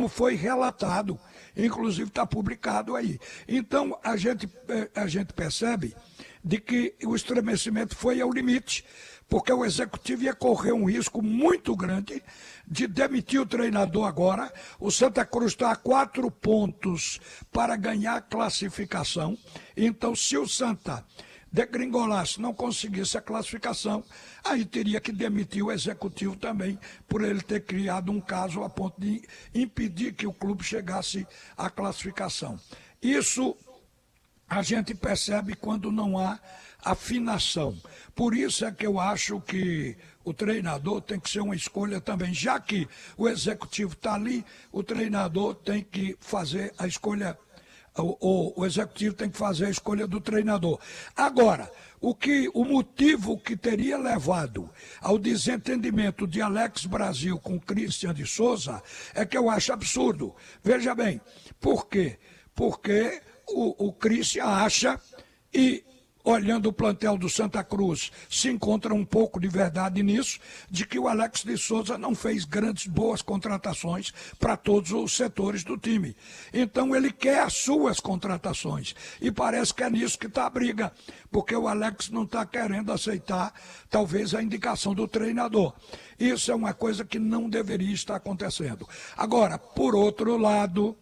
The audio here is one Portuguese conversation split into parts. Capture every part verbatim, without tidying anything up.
como foi relatado, inclusive está publicado aí. Então, a gente, a gente percebe de que o estremecimento foi ao limite, porque o executivo ia correr um risco muito grande de demitir o treinador agora. O Santa Cruz está a quatro pontos para ganhar a classificação. Então, se o Santa degringolasse, não conseguisse a classificação, aí teria que demitir o executivo também, por ele ter criado um caso a ponto de impedir que o clube chegasse à classificação. Isso a gente percebe quando não há afinação. Por isso é que eu acho que o treinador tem que ser uma escolha também. Já que o executivo está ali, o treinador tem que fazer a escolha, o, o, o executivo tem que fazer a escolha do treinador. Agora, o, que, o motivo que teria levado ao desentendimento de Alex Brasil com Christian de Souza é que eu acho absurdo. Veja bem, por quê? Porque o, o Christian acha, e olhando o plantel do Santa Cruz, se encontra um pouco de verdade nisso, de que o Alex de Souza não fez grandes, boas contratações para todos os setores do time. Então ele quer as suas contratações. E parece que é nisso que está a briga, porque o Alex não está querendo aceitar, talvez, a indicação do treinador. Isso é uma coisa que não deveria estar acontecendo. Agora, por outro lado,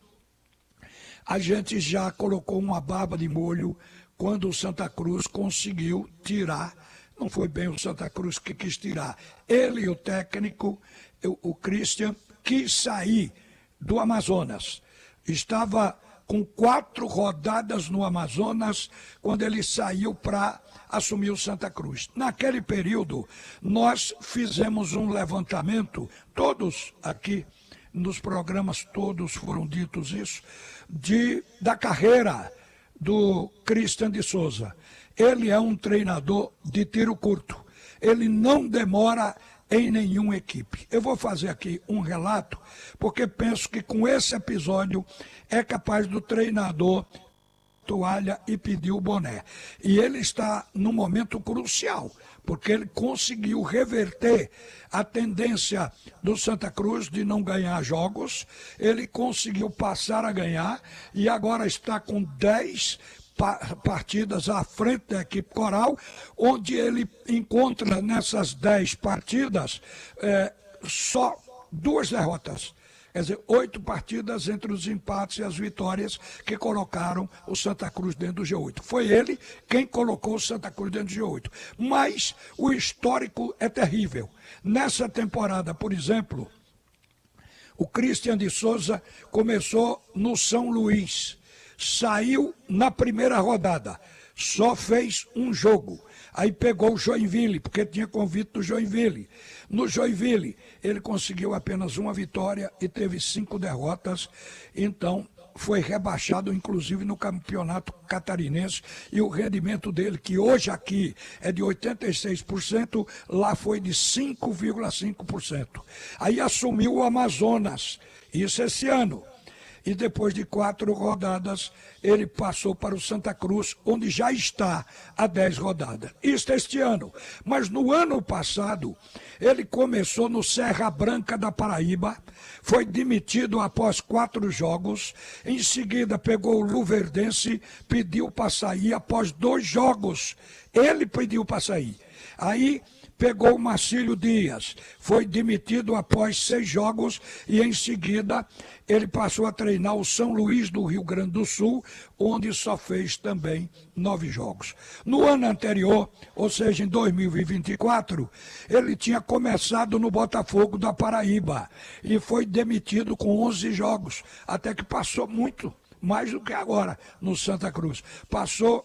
a gente já colocou uma baba de molho quando o Santa Cruz conseguiu tirar, não foi bem o Santa Cruz que quis tirar, ele e o técnico, o Christian, quis sair do Amazonas. Estava com quatro rodadas no Amazonas quando ele saiu para assumir o Santa Cruz. Naquele período, nós fizemos um levantamento, todos aqui, nos programas todos foram ditos isso, de, da carreira do Christian de Souza. Ele é um treinador de tiro curto. Ele não demora em nenhuma equipe. Eu vou fazer aqui um relato, porque penso que com esse episódio é capaz do treinador toalha e pedir o boné. E ele está num momento crucial, porque ele conseguiu reverter a tendência do Santa Cruz de não ganhar jogos, ele conseguiu passar a ganhar e agora está com dez partidas à frente da equipe Coral, onde ele encontra nessas dez partidas é, só duas derrotas. Quer dizer, oito partidas entre os empates e as vitórias que colocaram o Santa Cruz dentro do G oito. Foi ele quem colocou o Santa Cruz dentro do G oito. Mas o histórico é terrível. Nessa temporada, por exemplo, o Christian de Souza começou no São Luís. Saiu na primeira rodada. Só fez um jogo. Aí pegou o Joinville, porque tinha convite do Joinville. No Joinville, ele conseguiu apenas uma vitória e teve cinco derrotas. Então, foi rebaixado, inclusive, no campeonato catarinense. E o rendimento dele, que hoje aqui é de oitenta e seis por cento, lá foi de cinco vírgula cinco por cento. Aí assumiu o Amazonas, isso esse ano. E depois de quatro rodadas, ele passou para o Santa Cruz, onde já está há dez rodadas. Isso este ano. Mas no ano passado, ele começou no Serra Branca da Paraíba, foi demitido após quatro jogos, em seguida pegou o Luverdense, pediu para sair após dois jogos. Ele pediu para sair. Aí pegou o Marcílio Dias, foi demitido após seis jogos e em seguida ele passou a treinar o São Luís do Rio Grande do Sul, onde só fez também nove jogos. No ano anterior, ou seja, em dois mil e vinte e quatro, ele tinha começado no Botafogo da Paraíba e foi demitido com onze jogos, até que passou muito, mais do que agora, no Santa Cruz. Passou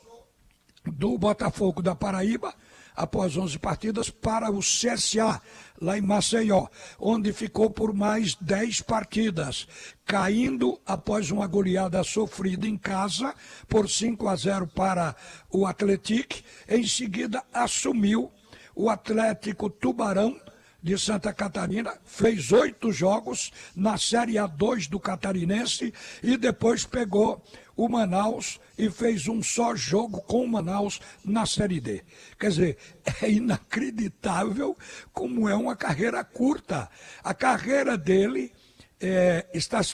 do Botafogo da Paraíba, após onze partidas, para o C S A, lá em Maceió, onde ficou por mais dez partidas, caindo após uma goleada sofrida em casa, por cinco a zero para o Atlético. Em seguida, assumiu o Atlético Tubarão de Santa Catarina, fez oito jogos na Série A dois do Catarinense e depois pegou o Manaus e fez um só jogo com o Manaus na Série D. Quer dizer, é inacreditável como é uma carreira curta. A carreira dele é, está se